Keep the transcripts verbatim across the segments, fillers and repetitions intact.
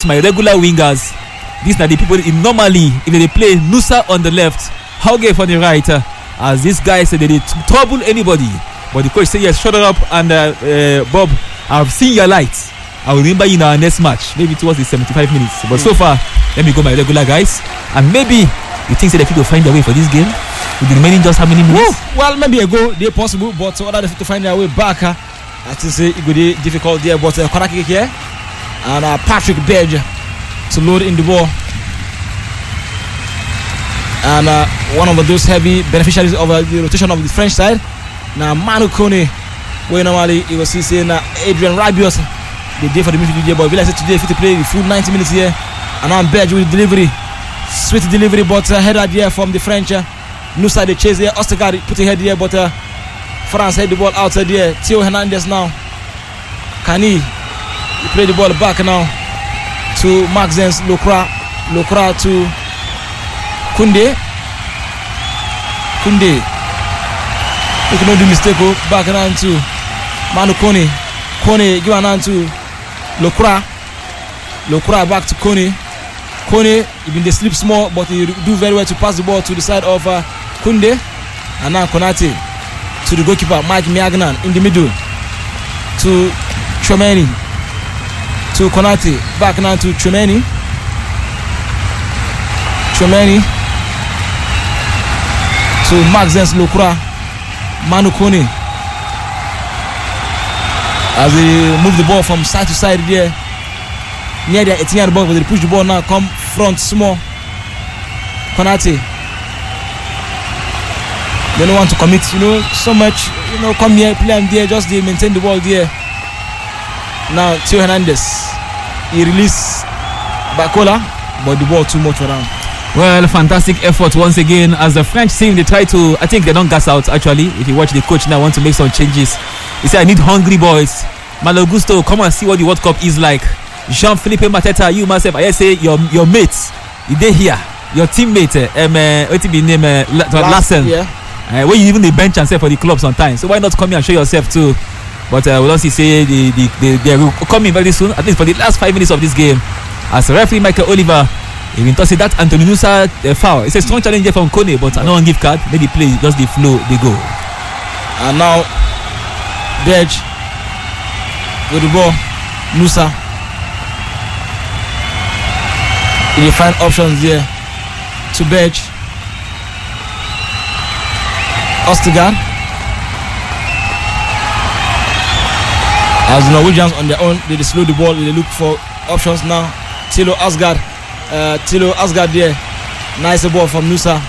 my regular wingers. These are the people in normally if they play Nusa on the left, Hauge on the right. Uh, as these guys say they did trouble anybody. But the coach said yes, shut up and uh, uh, Bob, I've seen your lights. I will remember you in our next match, maybe towards the seventy-five minutes. But mm. so far, let me go my regular guys. And maybe you think that they will find their way for this game with the remaining just how many minutes? Woo! Well, maybe a go, they're possible, but other to find their way back. Uh, I think it would be difficult there, but uh, corner kick here. And uh, Patrick Berge to load in the ball. And uh, one of those heavy beneficiaries of uh, the rotation of the French side. Now, Manu Kone, where normally it was saying uh, Adrian Rabiot. The day for the midfield today, but we like today fit to play the full ninety minutes here. And now Berge with delivery, sweet delivery, but uh, header there from the French. Uh, Nusa the chase there, Ostergaard put a head there, but uh, France head the ball outside there. Theo Hernandez now. Kani, he play the ball back now to Maxence Locra, Locra to Kunde. Kunde, you cannot do mistake. Back around to Manu Kone. Kone give an hand to Locra. Locra back to Kone. Kone, even they sleep small, but he do very well to pass the ball to the side of uh, Kunde. And now Konate to the goalkeeper, Mike Miagnan in the middle. To Chomeni. To Konate. Back now to Chomeni. Chomeni. To Maxence Locra. Manu Kone. As they move the ball from side to side there. Near the eighteen yard ball, but they push the ball now, come front small. Konate. They don't want to commit, you know, so much, you know, come here, play them there, just they maintain the ball there. Now, Theo Hernandez. He released Bakola, but the ball too much for them. Well, fantastic effort once again as the French team, they try to, I think they don't gas out actually. If you watch the coach now, want to make some changes. He said, I need hungry boys. Malo Gusto, come and see what the World Cup is like. Jean-Philippe Mateta, you myself, I say your your mates, they here, your teammate, um, uh, what be name, uh, Lassen. Yeah. Uh, where you even the bench and say for the club sometimes. So why not come here and show yourself too? But uh, we'll also say the, the, the, they're coming very soon, at least for the last five minutes of this game. As referee Michael Oliver, even to say that Anthony Nusa uh, foul. It's a strong challenge here from Kone, but I don't give card. Let the play, just the flow, they go. And now, Berge with the ball, Nusa. They find options there to Berge. Ostergaard. As the Norwegians on their own, they slow the ball, they look for options now. Thilo Asgard. Uh, Thilo Asgard there. Nice ball from Nusa.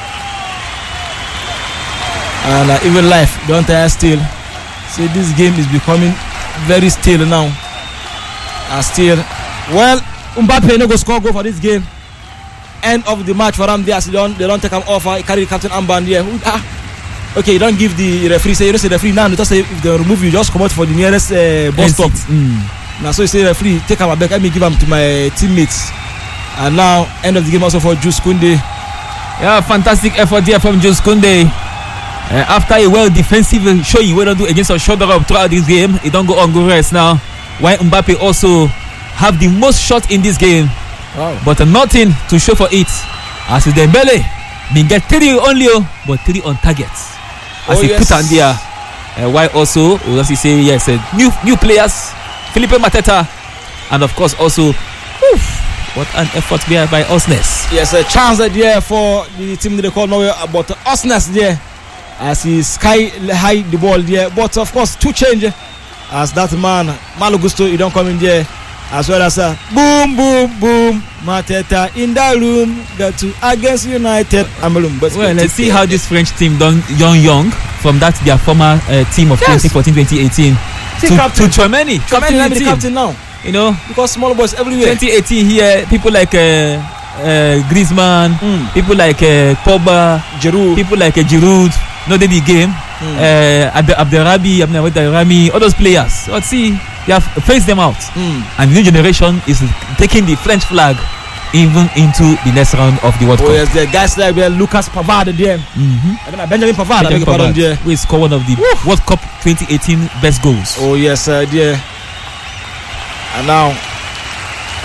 And uh, even life, the entire still. See, this game is becoming very still now. And still, well, Mbappe no go score goal for this game. End of the match for them there. So they don't, they don't take him off. He carry the captain armband there. Ah. Okay, you don't give the referee. Say you don't say the referee now. They just say if they remove you, just come out for the nearest uh, bus stop. Mm. Now, so you say referee, take him back. Let me give him to my teammates. And now, end of the game also for Jules Koundé. Yeah, fantastic effort there from Jules Koundé. Uh, after a well defensive showing, we don't do against a shoulder up throughout this game. It don't go on go rest now. While Mbappe also have the most shots in this game, wow. But uh, nothing to show for it. As Dembele, been get three only, but three on targets. As oh, he yes. put on there. Uh, why also, we also say yes, uh, new new players, Philippe Mateta, and of course also, oof, what an effort there by Osnes. Yes, a chance there for the team they call Norway, but Osnes there as he sky high the ball there. But of course, two change as that man Malo Gusto, he don't come in there. As well as a boom, boom, boom, Mateta in the room, got to against United. But well, let's see how this French team done young, young from that their former uh, team of yes. twenty fourteen twenty eighteen to, to Chomeni. Chomeni is the captain now. You know, because small boys everywhere. twenty eighteen here, people like uh, uh, Griezmann, mm. people like uh, Pogba, Giroud, people like uh, Giroud. No, they the game. Mm. Uh, Abd Abdelrabi, Abdelrahmi, all those players. Let's see, they have faced them out, mm. and the new generation is taking the French flag even into the next round of the World oh, Cup. Oh yes, the guys like uh, Lucas Pavard there, mm-hmm. Benjamin Pavard, Benjamin Pavard there, who is scored one of the Woo. World Cup twenty eighteen best goals. Oh yes, uh, dear. And now